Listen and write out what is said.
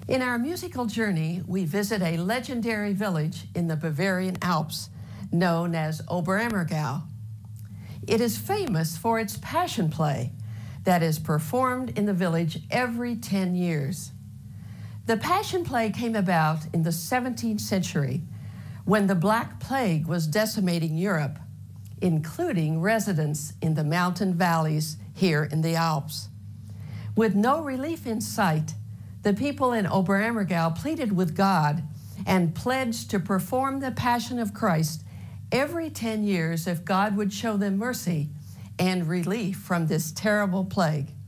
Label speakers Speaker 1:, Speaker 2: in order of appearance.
Speaker 1: In our musical journey, we visit a legendary village in the Bavarian Alps known as Oberammergau. It is famous for its passion play that is performed in the village every 10 years. The passion play came about in the 17th century when the Black Plague was decimating Europe, including residents in the mountain valleys here in the Alps. With no relief in sight, the people in Oberammergau pleaded with God and pledged to perform the Passion of Christ every 10 years if God would show them mercy and relief from this terrible plague.